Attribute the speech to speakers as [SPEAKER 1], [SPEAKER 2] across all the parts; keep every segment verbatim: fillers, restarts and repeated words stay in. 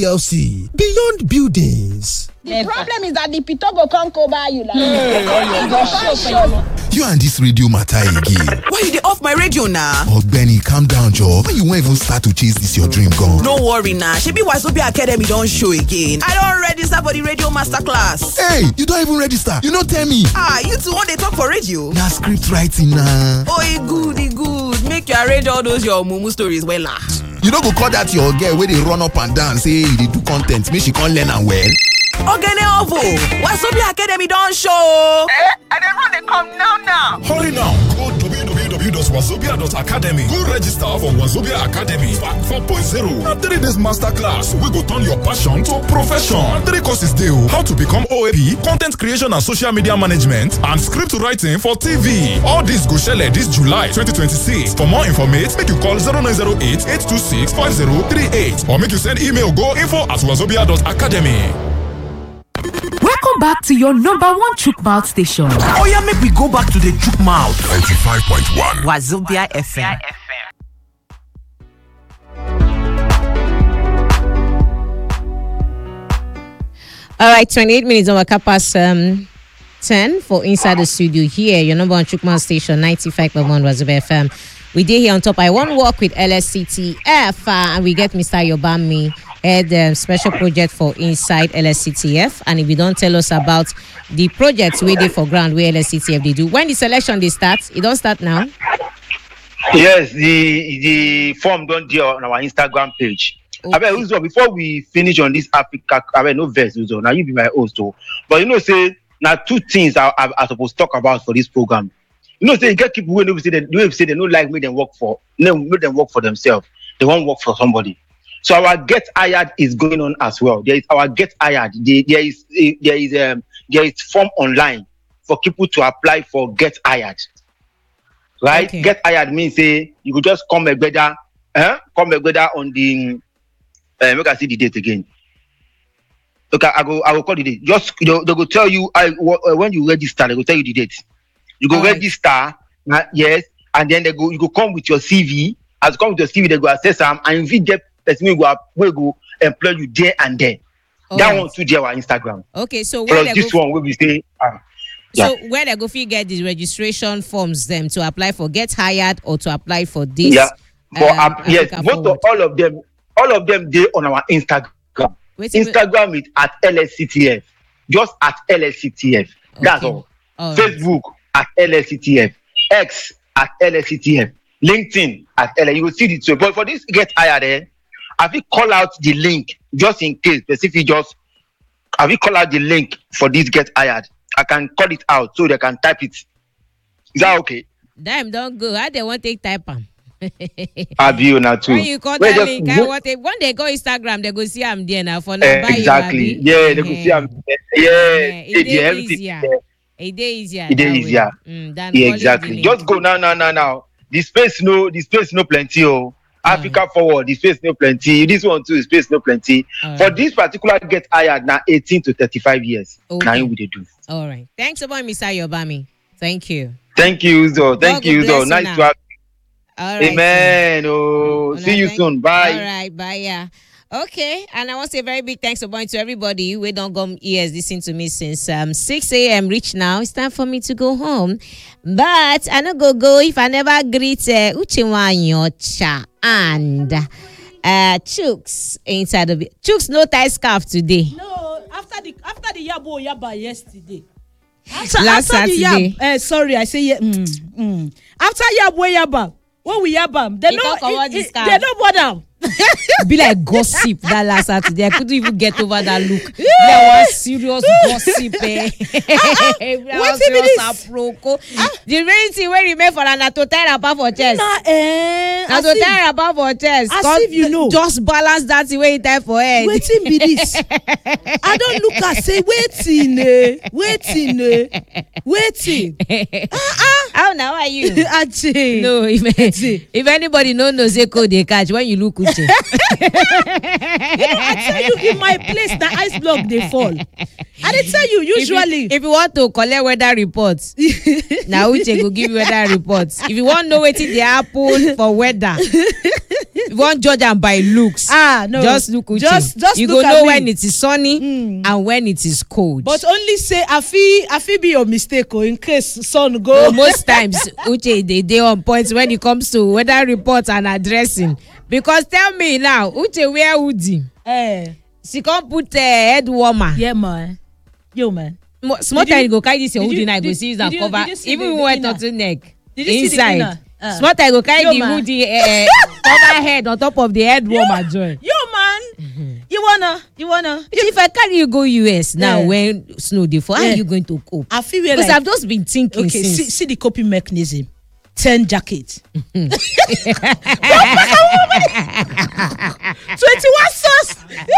[SPEAKER 1] P L C, beyond buildings.
[SPEAKER 2] The problem is that the Pitogo can't cover you. Like, hey,
[SPEAKER 1] you and this radio matter again.
[SPEAKER 3] Why you dey off my radio now?
[SPEAKER 1] Oh, Benny, calm down, Joe. Why you won't even start to chase this your dream gone?
[SPEAKER 3] No worry now. Shebi Wazobia Academy don't show again. I don't register for the radio masterclass.
[SPEAKER 1] Hey, you don't even register. You don't tell me.
[SPEAKER 3] Ah, you two want they talk for radio?
[SPEAKER 1] Now script writing now.
[SPEAKER 3] Oh, it good, it good. Make you arrange all those your mumu stories well.
[SPEAKER 1] Mm. You don't go call that your girl where they run up and down, say they do content, make she can't learn and well.
[SPEAKER 3] Ogene Ovo, Wazobia Academy don't show.
[SPEAKER 4] Eh, and then when they come now now.
[SPEAKER 5] Hurry now, go w w w dot wazobia dot academy. Go register for Wazobia Academy four point oh. A three days masterclass. We go turn your passion to profession. Three courses deal. How to become O A P, content creation and social media management, and script writing for T V. All this go shele this July twenty twenty-six. For more information, make you call zero nine zero eight, eight two six, five zero three eight or make you send email go info at wazobia dot academy.
[SPEAKER 6] Welcome back to your number one chook mouth station.
[SPEAKER 7] Oh yeah, make we go back to the chook mouth.
[SPEAKER 5] ninety-five point one
[SPEAKER 3] Wazobia F M.
[SPEAKER 8] All right, twenty-eight minutes over past um, ten for Inside the Studio here. Your number one chook mouth station, ninety-five point one Wazobia F M. We did here on top. I want to work with L S C T F uh, and we get Mister Yobami, head um, special project for Inside L S C T F. And if you don't tell us about the projects we did for ground where L S C T F they do, when the selection they start, it don't start now.
[SPEAKER 9] Yes, the the form don't do on our Instagram page. Okay. I mean, Uzo, before we finish on this Africa, I mean, no verse, Uzo. Now you be my host, too. But you know, say now two things I I, I supposed to talk about for this program. You know, say you get people who say they don't say they don't like me, then work for no, make them work for themselves. They won't work for somebody. So our Get Hired is going on as well. There is our Get Hired. There, there is there is um there is form online for people to apply for Get Hired. Right? Okay. Get Hired means say you could just come together, eh? Come together on the. Uh, make I see the date again. Okay, I go. I will call the date. Just you know, they will tell you. I uh, when you register, they will tell you the date. You go All register, right. uh, yes, and then they go. You go come with your C V. As you come with your C V, they go assess them, and if you get person we go, we go employ you there and there. All that right. one too there on Instagram.
[SPEAKER 8] Okay, so where
[SPEAKER 9] Plus this
[SPEAKER 8] go...
[SPEAKER 9] one will be say. Uh,
[SPEAKER 8] So
[SPEAKER 9] yeah.
[SPEAKER 8] where they go, if you get these registration forms, them to apply for Get Hired or to apply for this?
[SPEAKER 9] Yeah, for
[SPEAKER 8] um,
[SPEAKER 9] uh, yes, both of all of them. All of them they on our Instagram. Wait, Instagram wait. is at L S C T F. Just at L S C T F. Okay. That's all. all Facebook right. at L S C T F. X at L S C T F. LinkedIn at L S C T F. You will see the two. But for this Get Hired, eh, have you call out the link just in case specific just have you call out the link for this Get Hired? I can call it out so they can type it. Is that okay?
[SPEAKER 8] Damn, don't go. How they want to take type them?
[SPEAKER 9] Abio now too.
[SPEAKER 8] When you call that just, link, I want it. When they go Instagram, they go see I'm there now for now.
[SPEAKER 9] Uh, exactly. You, yeah, they go see I'm there. Yeah, yeah.
[SPEAKER 8] It is easier. It is easier.
[SPEAKER 9] It is easier.
[SPEAKER 8] Mm,
[SPEAKER 9] yeah, exactly. Just go now, now, now, now. The space no, the space no plenty. Oh, Africa right. Forward. The space no plenty. This one too. The space no plenty. All for right. this particular Get Hired now, eighteen to thirty-five years. Okay. Now we they do.
[SPEAKER 8] All right. Thanks a lot, Mister Yobami. Thank you.
[SPEAKER 9] Thank you, Uzo. Thank God you, Uzo. Nice
[SPEAKER 8] now.
[SPEAKER 9] to have.
[SPEAKER 8] All right.
[SPEAKER 9] Amen. Oh, see you soon. Bye.
[SPEAKER 8] All right. Bye. Yeah. Okay. And I want to say a very big thanks to everybody who don't come ears listen to me since um six a.m. reach now. It's time for me to go home. But I no go go if I never greet uh, Uchiwanyocha and uh Chooks inside of it. Chooks no tie scarf today.
[SPEAKER 10] No, after the after the Yabo Yaba yesterday. After,
[SPEAKER 8] Last
[SPEAKER 10] after
[SPEAKER 8] Saturday.
[SPEAKER 10] The yab, uh, sorry, I say yeah. Mm, mm. After Yabo Yaba. When we have them, they know they know what now.
[SPEAKER 8] Be like gossip that last Saturday. I couldn't even get over that look. There was serious gossip. Eh?
[SPEAKER 10] What is
[SPEAKER 8] this? The main thing where you made for an to tie about for chest.
[SPEAKER 10] Nah, eh.
[SPEAKER 8] As to tie about for chest.
[SPEAKER 10] As if you know.
[SPEAKER 8] Just balance that way you tie for head.
[SPEAKER 10] Waiting be this. I don't look at say waiting, eh, waiting, eh, waiting. Ah ah.
[SPEAKER 8] How now are you?
[SPEAKER 10] Achi.
[SPEAKER 8] No, if, if anybody no knows they code they catch when you look. You know,
[SPEAKER 10] I tell you, in my place, the ice block they fall. I did tell you, usually.
[SPEAKER 8] If you, if you want to collect weather reports, now Uche go give you weather reports. If you want to know what they happen for weather, you wan judge am by looks.
[SPEAKER 10] Ah, no.
[SPEAKER 8] Just look Uche.
[SPEAKER 10] Just, just
[SPEAKER 8] you
[SPEAKER 10] look
[SPEAKER 8] go
[SPEAKER 10] at
[SPEAKER 8] know
[SPEAKER 10] me.
[SPEAKER 8] when it is sunny mm. and when it is cold.
[SPEAKER 10] But only say I feel I feel be your mistake oh, in case sun go.
[SPEAKER 8] No, most times Uche they dey on point when it comes to weather reports and addressing. Because tell me now, Uche wear hoodie.
[SPEAKER 10] Eh.
[SPEAKER 8] She come put uh, head warmer.
[SPEAKER 10] Yeah, man. Yo, man.
[SPEAKER 8] Mo small time you go carry this your hoodie now, go see use and
[SPEAKER 10] you,
[SPEAKER 8] cover. Even when turtle neck inside.
[SPEAKER 10] Uh,
[SPEAKER 8] small time you go carry
[SPEAKER 10] yo,
[SPEAKER 8] the
[SPEAKER 10] man.
[SPEAKER 8] hoodie uh, cover head on top of the head warmer joy.
[SPEAKER 10] Yo, man. Mm-hmm. You wanna, you wanna.
[SPEAKER 8] If I carry you go U S now yeah. when snow dey fall, yeah. how are you going to cope?
[SPEAKER 10] I feel
[SPEAKER 8] because
[SPEAKER 10] like,
[SPEAKER 8] I've just been thinking.
[SPEAKER 10] Okay,
[SPEAKER 8] since.
[SPEAKER 10] see, see the coping mechanism. Ten jackets. twenty-one sauce.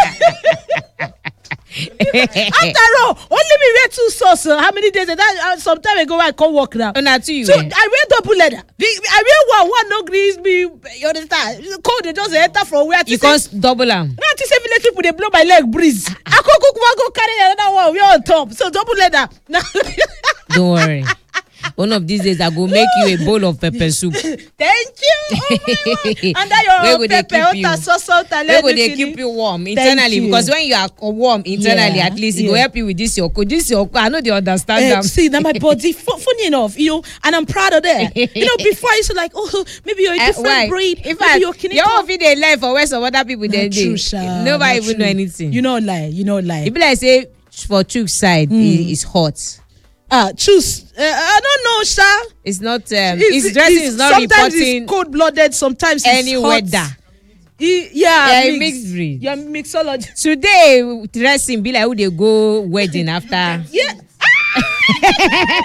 [SPEAKER 10] After all, only me wear two sauce. Uh, how many days? That uh, some time ago I can't work now.
[SPEAKER 8] Oh, not you.
[SPEAKER 10] So I wear double leather. I wear one. One no grease me. You understand? Cold. They just enter from where.
[SPEAKER 8] You can't double am.
[SPEAKER 10] Not to say village people they blow my leg breeze. I could cook one go carry another one. We are on top. So double leather.
[SPEAKER 8] Don't worry. One of these days I go make you a bowl of pepper soup.
[SPEAKER 10] Thank you. Oh under your pepper, ota sauce, ota
[SPEAKER 8] Where would they keep you warm internally? Because when you are warm internally, yeah, at least it yeah. go help you with this your code. This your code. I know they understand
[SPEAKER 10] uh,
[SPEAKER 8] them.
[SPEAKER 10] See, now my body, funny enough, you know, and I'm proud of that. You know, before I used to like, oh, maybe you're a different uh, breed.
[SPEAKER 8] In fact,
[SPEAKER 10] you're
[SPEAKER 8] your video life for where some other people they do. Nobody even know anything.
[SPEAKER 10] You know, lie. You know, lie.
[SPEAKER 8] If like say for Chuck's side mm. is hot.
[SPEAKER 10] Ah, choose. Uh, I don't know, sir.
[SPEAKER 8] It's not. Um, it's, his dressing
[SPEAKER 10] it's,
[SPEAKER 8] is not
[SPEAKER 10] sometimes
[SPEAKER 8] reporting.
[SPEAKER 10] It's cold-blooded. Sometimes
[SPEAKER 8] any
[SPEAKER 10] it's
[SPEAKER 8] weather.
[SPEAKER 10] Hot. He, yeah,
[SPEAKER 8] yeah,
[SPEAKER 10] mixed,
[SPEAKER 8] mixed breed.
[SPEAKER 10] Yeah, mixology.
[SPEAKER 8] Today, dressing be like who they go wedding after.
[SPEAKER 10] Yeah. I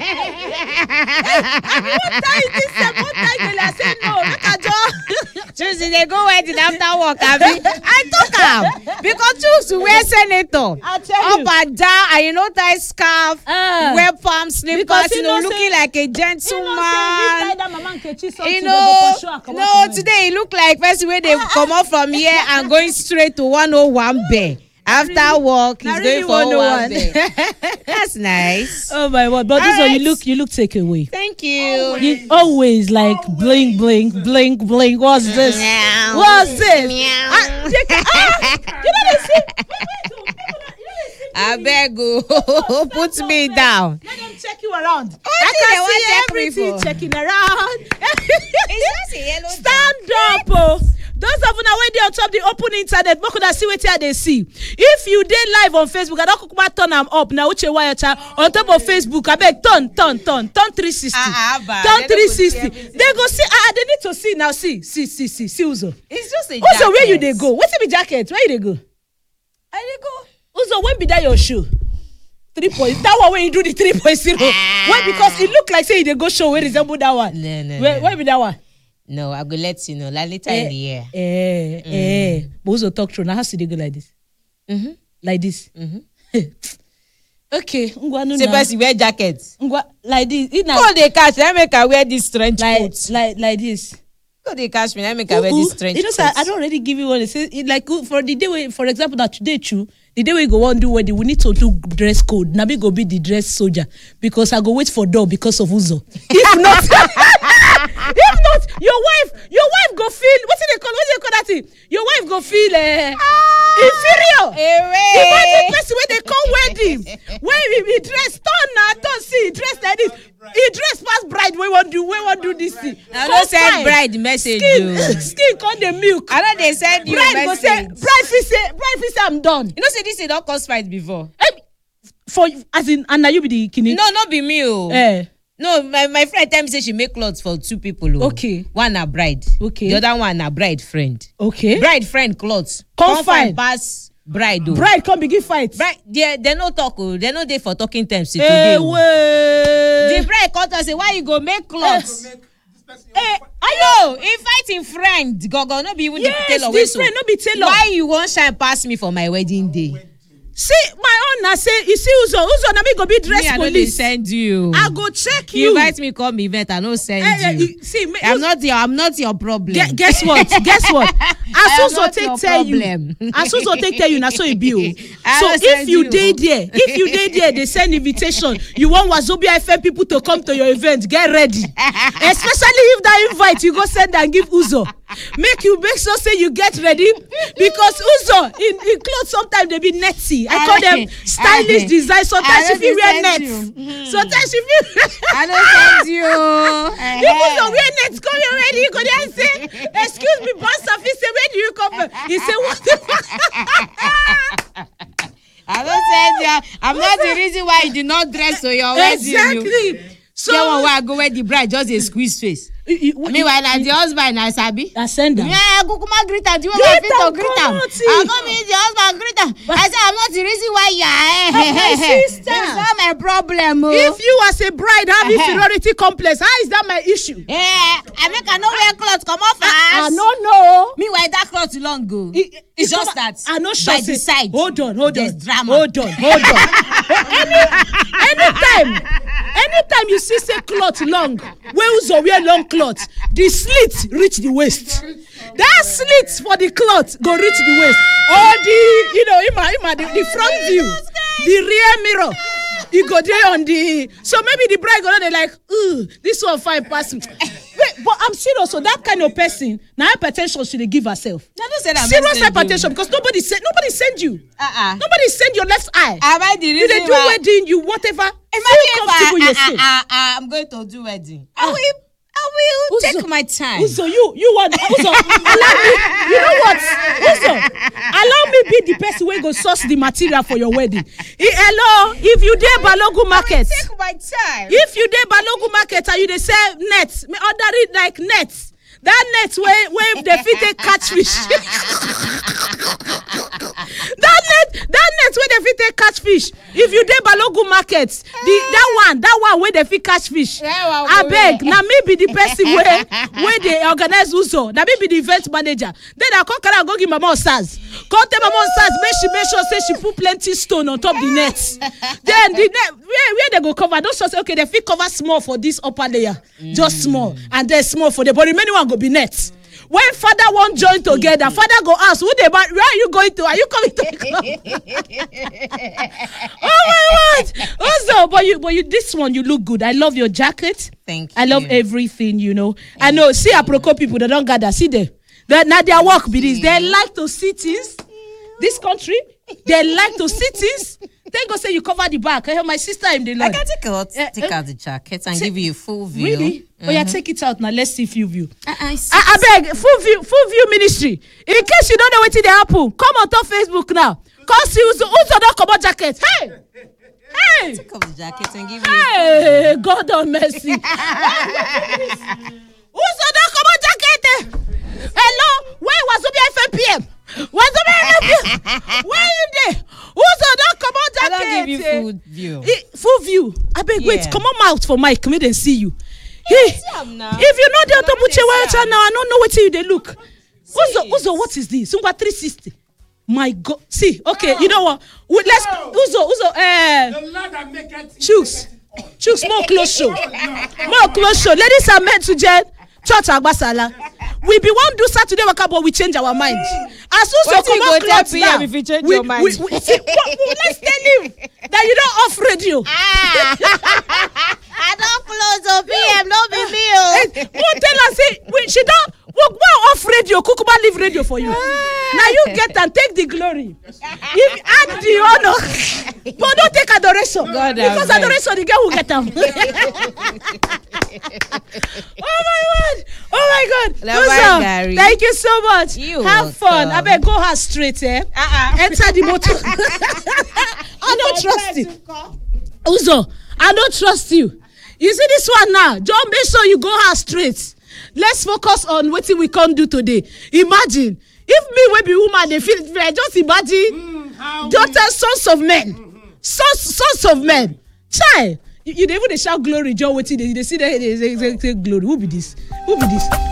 [SPEAKER 10] mean, what time is this? What time they like say no? Look at you.
[SPEAKER 8] Tuesday they go wedding after work. I mean, I took am because choose to wear senator
[SPEAKER 10] I tell
[SPEAKER 8] up
[SPEAKER 10] you.
[SPEAKER 8] and down, and you know tie scarf,
[SPEAKER 10] uh,
[SPEAKER 8] wear palm slippers, you know, looking like a gentleman. You know, no, today he look like first way they come up from here and going straight to one oh one Bay. After work, he's going for one oh one. That's nice.
[SPEAKER 10] Oh my word! But this one, you look, you look take away.
[SPEAKER 8] Thank you.
[SPEAKER 10] You always like bling, bling, bling, bling. What's this? What's this? Ah, you know they say.
[SPEAKER 8] I beg you, put me down.
[SPEAKER 10] Let them check you around.
[SPEAKER 8] Oh,
[SPEAKER 10] I can see
[SPEAKER 8] check
[SPEAKER 10] everything checking around.
[SPEAKER 8] It's just a yellow.
[SPEAKER 10] Stand up, oh. Those of you when they on top the open internet, make una see what they see. If you did live on Facebook, I don't come turn them up now. Which wire on top of Facebook? I beg turn, turn, turn, turn three sixty,
[SPEAKER 8] uh, uh,
[SPEAKER 10] turn three sixty. They go see. Ah, they need to see now. See, see, see, see, see. Uzo.
[SPEAKER 8] It's just a.
[SPEAKER 10] Also, where you they go? What's it be jacket? Where you they go?
[SPEAKER 8] I they go.
[SPEAKER 10] Uzo, when be that your shoe? Three point. That one when you do the three point zero. Why? Because it look like say they go show where resemble that one.
[SPEAKER 8] No, no,
[SPEAKER 10] where,
[SPEAKER 8] no.
[SPEAKER 10] where be that one?
[SPEAKER 8] No, I go let you know. Like later
[SPEAKER 10] eh,
[SPEAKER 8] in the year.
[SPEAKER 10] Eh, mm. eh. But Uzo talk through. Now how should they go like this?
[SPEAKER 8] Mm-hmm.
[SPEAKER 10] Like this.
[SPEAKER 8] Mm-hmm.
[SPEAKER 10] Okay.
[SPEAKER 8] Say person wear jackets.
[SPEAKER 10] Like this.
[SPEAKER 8] Go they catch. Let me can wear this trench
[SPEAKER 10] like,
[SPEAKER 8] coat.
[SPEAKER 10] Like like this.
[SPEAKER 8] Go they catch me. Let me can wear this trench
[SPEAKER 10] you know,
[SPEAKER 8] coat.
[SPEAKER 10] I don't already give you one. It says it like for the day where, for example, that today too. The day we go on do wedding, we need to do dress code. Nabi go be the dress soldier because I go wait for door because of Uzo. If not, if not, your wife, your wife go feel what do they call? What do they call that thing? Your wife go feel uh, ah, inferior. Imagine person when they come wedding, when we, we dress turn now, don't see dress like this. He dress past bride. We want do, we want do this thing.
[SPEAKER 8] I don't send bride message.
[SPEAKER 10] Skin, skin on the milk.
[SPEAKER 8] I know they send you
[SPEAKER 10] bride
[SPEAKER 8] message.
[SPEAKER 10] Go say, bride fi say, bride fi say I'm done.
[SPEAKER 8] You know say this thing don't cause fight before.
[SPEAKER 10] Eh, for as in, and now you be the kidney.
[SPEAKER 8] No, not be me. Oh.
[SPEAKER 10] Eh.
[SPEAKER 8] No, my, my friend tell me say she make clothes for two people. Oh.
[SPEAKER 10] Okay.
[SPEAKER 8] One a bride.
[SPEAKER 10] Okay.
[SPEAKER 8] The other one a bride friend.
[SPEAKER 10] Okay.
[SPEAKER 8] Bride friend clothes.
[SPEAKER 10] Come fine.
[SPEAKER 8] Pass bride. Oh.
[SPEAKER 10] Bride come begin fight.
[SPEAKER 8] Bride, they they no talk. Oh. They no dey for talking terms
[SPEAKER 10] eh,
[SPEAKER 8] today.
[SPEAKER 10] Oh. The
[SPEAKER 8] bride come to say why you go make clothes.
[SPEAKER 10] Eh. Eh,
[SPEAKER 8] I know. In fighting friend, go go no be even
[SPEAKER 10] yes,
[SPEAKER 8] the tailor.
[SPEAKER 10] This friend no be tailor.
[SPEAKER 8] Why you won't shine past me for my wedding day?
[SPEAKER 10] See, my own na say, you see Uzo, Uzo na me go be dress
[SPEAKER 8] me,
[SPEAKER 10] police.
[SPEAKER 8] I know they send you.
[SPEAKER 10] I go check you.
[SPEAKER 8] You invite me come event, I no send
[SPEAKER 10] eh,
[SPEAKER 8] you.
[SPEAKER 10] Eh, see, me,
[SPEAKER 8] I'm not your, I'm not your problem.
[SPEAKER 10] Guess, guess what? Guess what? as Uzo take tell you, as Uzo take tell you, na so it be. So if you dey there, if you dey there, they send invitation. You want Wazobia F M people to come to your event. Get ready, especially if that invite you go send and give Uzo. Make you make sure say you get ready because Uzo in, in clothes sometimes they be netsy. I call them stylish design. Sometimes she feel wear nets. Sometimes she feel.
[SPEAKER 8] I don't send you.
[SPEAKER 10] If Uzo wear nets, come here ready. You go there and say, "Excuse me, boss officer, where do you come from?" He say, "What the fuck?"
[SPEAKER 8] I don't send you. I'm not the reason why you did not dress for your wedding.
[SPEAKER 10] Exactly. So
[SPEAKER 8] yeah, one where I go where the bride just a squeeze face. Meanwhile, as the husband, I sabi.
[SPEAKER 10] I send her.
[SPEAKER 8] Yeah, Kukuma greet her. Do you want me to greet her? I come in the husband greet her. I say I'm not the reason why you are.
[SPEAKER 10] My sister,
[SPEAKER 8] it's not my problem. Oh.
[SPEAKER 10] If you as a bride have inferiority complex, how is that my issue?
[SPEAKER 8] Yeah, I make I no wear clothes come off fast.
[SPEAKER 10] I don't know.
[SPEAKER 8] Meanwhile, that cloth long go. It, it, it's just that.
[SPEAKER 10] I know.
[SPEAKER 8] By the side.
[SPEAKER 10] Hold on, hold
[SPEAKER 8] There's
[SPEAKER 10] on.
[SPEAKER 8] drama.
[SPEAKER 10] Hold on, hold on. Any, anytime, anytime you see say cloth long, where Uzo wear long cloth, the slit reach the waist. That slit for the cloth go reach the waist. Or the, you know, ima, ima, the, the front view, the rear mirror. You go there on the, so maybe the bride go there like, ooh, this one fine person. Wait, but I'm serious. So that kind of person, now hypertension should they give herself.
[SPEAKER 8] I don't say that.
[SPEAKER 10] Serious hypertension because nobody send, nobody send you.
[SPEAKER 8] Uh-uh.
[SPEAKER 10] Nobody send your left eye.
[SPEAKER 8] Am I the reason
[SPEAKER 10] you they do
[SPEAKER 8] why?
[SPEAKER 10] wedding, you whatever.
[SPEAKER 8] Imagine if
[SPEAKER 10] comfortable
[SPEAKER 8] I,
[SPEAKER 10] yourself.
[SPEAKER 8] I, I, I, I'm going to do wedding. I will. I will
[SPEAKER 10] Uzo,
[SPEAKER 8] take my time.
[SPEAKER 10] Uzo, you, you want Uzo? Allow me. You know what? Uzo, allow me be the person who go source the material for your wedding. Eh, hello, if you dey Balogun market,
[SPEAKER 8] take my time.
[SPEAKER 10] If you dey Balogun market and you dey sell nets, me order it like nets. That net where where they fit take catch fish. that net, that net where they fit take catch fish. If you dey Balogun market, the that one, that one where they fit catch fish. I beg, now me be the person where where they organize Uzo. Now me be the event manager. Then I come carry go give Mama Osaz. Come tell Mama Osaz, make she make sure say she put plenty stone on top the net. Then the net where where they go cover. Don't say okay, they fit cover small for this upper layer, mm. just small, and then small for the but remaining one go be net. When father won't join together, father go ask, who they where are you going to? Are you coming to the club? Oh my word! Also, but you but you this one you look good. I love your jacket.
[SPEAKER 8] Thank you.
[SPEAKER 10] I love everything, you know. Thank I know, see Aproko people that don't gather, see them. That now their work be this. They like to see things. This country, they like to see things. Thank God say you cover the back. I have my sister in the line.
[SPEAKER 8] I can take out, uh, take uh, out the jacket and give you a full view.
[SPEAKER 10] Really?
[SPEAKER 8] Mm-hmm.
[SPEAKER 10] Oh yeah, take it out now. Let's see full view.
[SPEAKER 8] I, I,
[SPEAKER 10] I, I beg, full view, full view ministry. In case you don't know what they happen, come on top Facebook now. Cause you Uzo don't come on jacket. Hey, hey.
[SPEAKER 8] Take off the jacket and give you.
[SPEAKER 10] Hey, God have mercy. Uzo don't come on jacket. Hello, where was the F M P M? Was the F M P M? Where you there? Uzo don't come on jacket.
[SPEAKER 8] I don't give you full view.
[SPEAKER 10] I, full view. I beg, yeah. Wait, come on mouth for Mike. Come and see you. Hey, if you know the Otobuche Welcha now, I don't know what you they look. Uzo, Uzo, what is this? Sunga three sixty. My God. See, okay, you know what? Let's Uzo, Uzo, uh, choose. Choose more close show. More close show. Ladies and men to Jen. Church Agbasala. We be one do Saturday waka, but we change our mind. As soon as you come out clothes down,
[SPEAKER 8] if you change
[SPEAKER 10] we,
[SPEAKER 8] your mind.
[SPEAKER 10] We, we, see, what, let's tell him that you don't off radio.
[SPEAKER 8] Ah, I don't close up P M, no be me. Oh.
[SPEAKER 10] Won't tell her say we, she don't. We'll go off radio. Kukuma leave radio for you. Now you get and take the glory. If add the honor, but don't take adoration. God because adoration the girl will get them. Oh my word! Oh my God! Uzo, thank you so much. You have welcome. Fun. I bet go her straight, eh? Uh-uh. Enter the motor. I don't trust you, Uzo. I don't trust you. You see this one now? Just make sure you go her straight. Let's focus on what we can't do today. Imagine if me will be woman, they feel just imagine mm, daughters, sons of men, mm-hmm. sons, sons of men. Child, you, you even they shout glory. John, what they, they see that they say glory. Who be this? Who be this?